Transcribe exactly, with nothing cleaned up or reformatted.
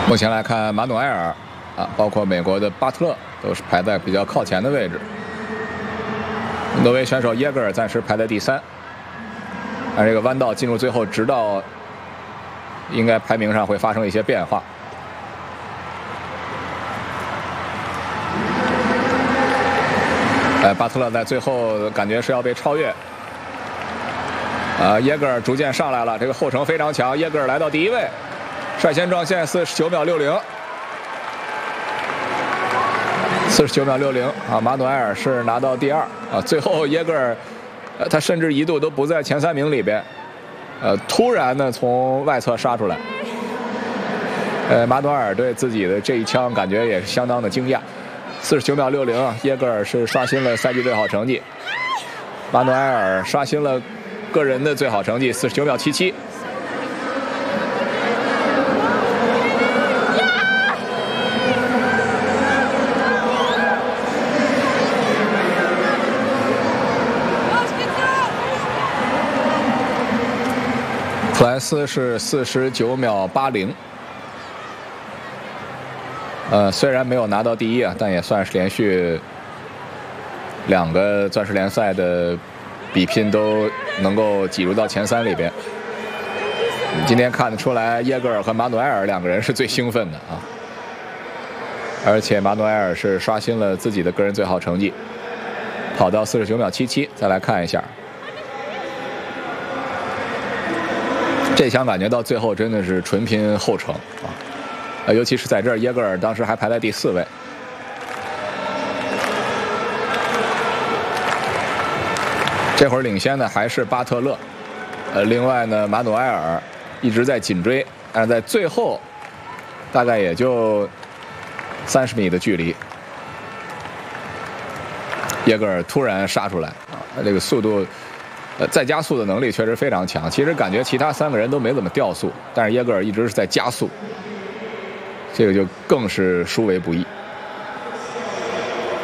目前来看，马努埃尔啊，包括美国的巴特勒都是排在比较靠前的位置。挪威选手耶格尔暂时排在第三，按这个弯道进入最后直道，应该排名上会发生一些变化。呃，巴特勒在最后感觉是要被超越。啊，耶格尔逐渐上来了，这个后程非常强，耶格尔来到第一位。 率先撞线四十九秒六零，四十九秒六零啊！马努埃尔是拿到第二啊，最后耶格尔，呃，他甚至一度都不在前三名里边，呃，突然呢从外侧杀出来，呃，马努埃尔对自己的这一枪感觉也是相当的惊讶，四十九秒六零啊，耶格尔是刷新了赛季最好成绩，马努埃尔刷新了个人的最好成绩四十九秒七七。 普莱斯是四十九秒八零，呃，虽然没有拿到第一啊，但也算是连续两个钻石联赛的比拼都能够挤入到前三里边。今天看得出来，耶格尔和马努埃尔两个人是最兴奋的啊，而且马努埃尔是刷新了自己的个人最好成绩，跑到四十九秒七七。再来看一下。 这枪感觉到最后真的是纯拼后程啊，呃，尤其是在这儿，耶格尔当时还排在第四位。这会儿领先的还是巴特勒，呃，另外呢，马努埃尔一直在紧追，但是在最后大概也就三十米的距离，耶格尔突然杀出来啊，这个速度。 呃，再加速的能力确实非常强。其实感觉其他三个人都没怎么掉速，但是耶格尔一直是在加速，这个就更是殊为不易。